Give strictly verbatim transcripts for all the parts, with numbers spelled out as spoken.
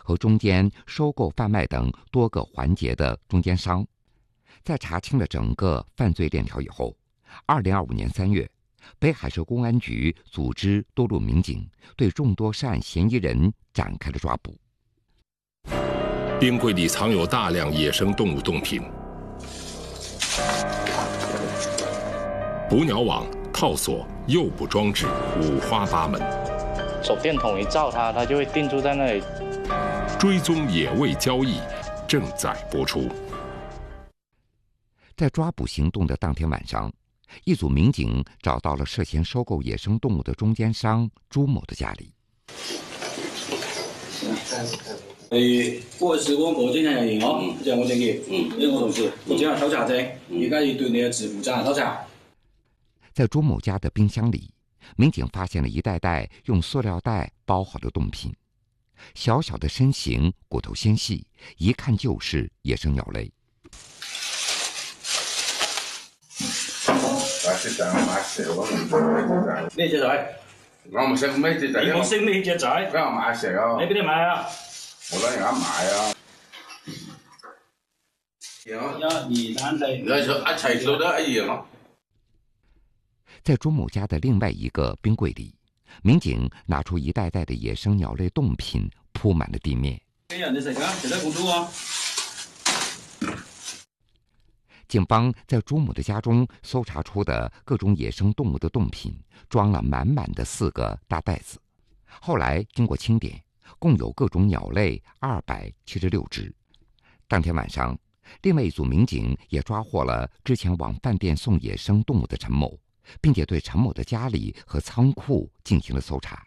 和中间收购、贩卖等多个环节的中间商。在查清了整个犯罪链条以后，二零二五年三月，北海市公安局组织多路民警对众多涉案嫌疑人展开了抓捕。 冰柜里藏有大量野生动物冻品，捕鸟网、套索、诱捕装置五花八门。 手电筒一照它，它就会定住在那里。 追踪野味交易正在播出。 在抓捕行动的当天晚上，一组民警找到了涉嫌收购野生动物的中间商朱某的家里。 誒，嗰個小光保證人員我，即係我證件，嗯，呢個我同事，我只係搜查證，而家要對你嘅持負責任搜查。 在朱某家的冰箱里，民警發現了一袋袋用塑料袋包好的凍品，小小的身形，骨頭纖細，一看就是野生鳥類。 咩隻仔？ 我唔識咩隻仔。 你冇識咩隻仔？ 俾我買食啊！ 你邊度買啊？ 我等人家買啊。 一、二、三、四， 你一齊數都一樣咯。 在朱某家的另外一个冰柜里，民警拿出一袋袋的野生鸟类冻品，铺满了地面。 俾人哋食啊，食得咁多啊！ 警方在朱某的家中搜查出的各种野生动物的冻品，装了满满的四个大袋子。后来经过清点，共有各种鸟类二百七十六只。当天晚上，另外一组民警也抓获了之前往饭店送野生动物的陈某，并且对陈某的家里和仓库进行了搜查。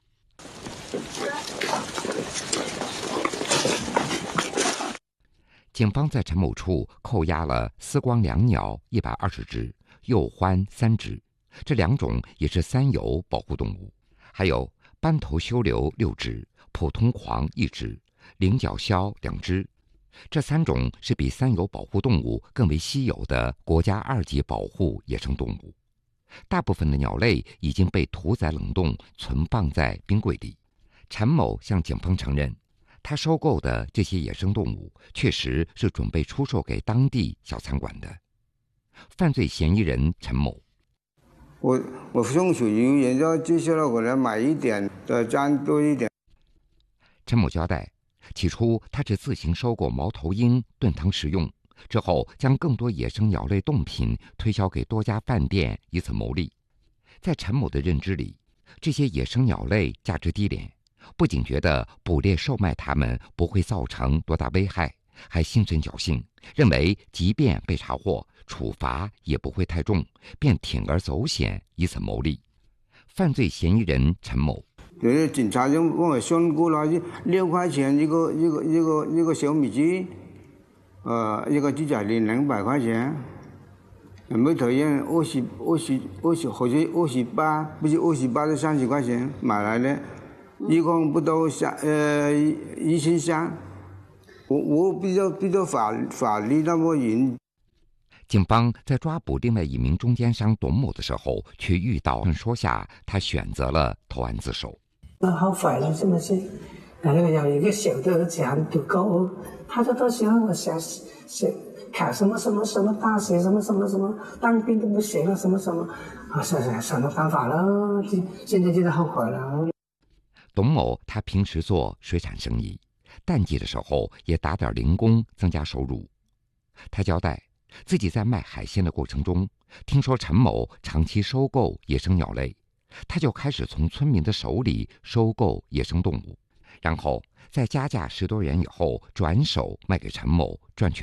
警方在陈某处扣押了丝光椋鸟一百二十只，鼬獾三只，这两种也是三有保护动物，还有斑头修瘤六只，普通狂一只，菱角枭两只。这三种是比三有保护动物更为稀有的国家二级保护野生动物。大部分的鸟类已经被屠宰冷冻，存放在冰柜里。陈某向警方承认，他收购的这些野生动物确实是准备出售给当地小餐馆的。犯罪嫌疑人陈某， 我我送属于人家接下来我来买一点，再占多一点。 陈某交代，起初他只自行收购猫头鹰炖汤食用，之后将更多野生鸟类冻品推销给多家饭店，以此牟利。在陈某的认知里，这些野生鸟类价值低廉，不仅觉得捕猎售卖它们不会造成多大危害，还心存侥幸，认为即便被查获，处罚也不会太重，便铤而走险，以此牟利。犯罪嫌疑人陈某， 有些警察就问我算过了，六块钱一个一个一个一个小米鸡，呃，一个鸡仔鳞两百块钱，没讨厌二十二十二十好像二十八，不是二十八是三十块钱买来的。一共不到三呃一千三，我我比较比较法法律那么严。 警方在抓捕另外一名中间商董某的时候，却遇到传说下，他选择了投案自首。 那好坏了，是不是？那个有一个小的儿子还读高，他说他想我想想考什么什么什么大学，什么什么什么，当兵都不行了，什么什么，啊，是是什么办法了？现在就是后悔了。 董某他平时做水产生意，淡季的时候也打点零工增加收入。他交代，自己在卖海鲜的过程中，听说陈某长期收购野生鸟类，他就开始从村民的手里收购野生动物，然后在加价十多元以后转手卖给陈某，赚取